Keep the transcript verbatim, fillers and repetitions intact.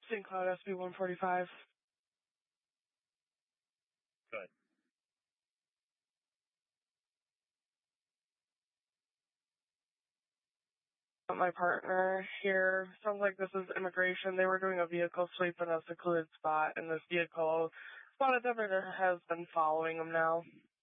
Saint Cloud S B one forty-five. Good. My partner here. Sounds like this is immigration. They were doing a vehicle sweep in a secluded spot, and this vehicle spotted them and has been following them now.